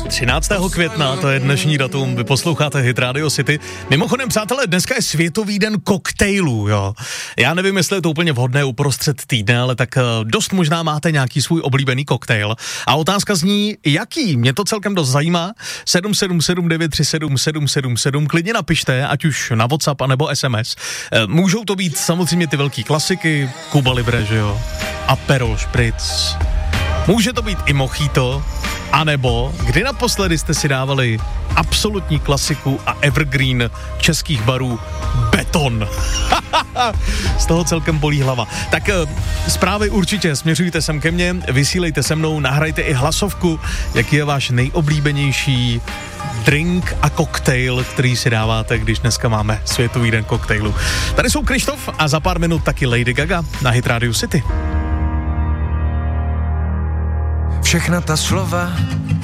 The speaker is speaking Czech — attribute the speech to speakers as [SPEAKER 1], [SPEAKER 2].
[SPEAKER 1] 13. května, to je dnešní datum, vy posloucháte Hit Radio City. Mimochodem, přátelé, dneska je Světový den koktejlů, jo. Já nevím, jestli je to úplně vhodné uprostřed týdne, ale tak dost možná máte nějaký svůj oblíbený koktejl. A otázka zní, jaký? Mě to celkem dost zajímá. 777937777, klidně napište, ať už na WhatsApp anebo SMS. Můžou to být samozřejmě ty velký klasiky, Cuba Libre, že jo, Aperol Spritz. Může to být i mojito, anebo kdy naposledy jste si dávali absolutní klasiku a evergreen českých barů Beton. Z toho celkem bolí hlava. Tak zprávy určitě směřujte sem ke mně, vysílejte se mnou, nahrajte i hlasovku, jaký je váš nejoblíbenější drink a koktejl, který si dáváte, když dneska máme Světový den koktejlu. Tady jsou Krištof a za pár minut taky Lady Gaga na Hit Radio City.
[SPEAKER 2] Všechna ta slova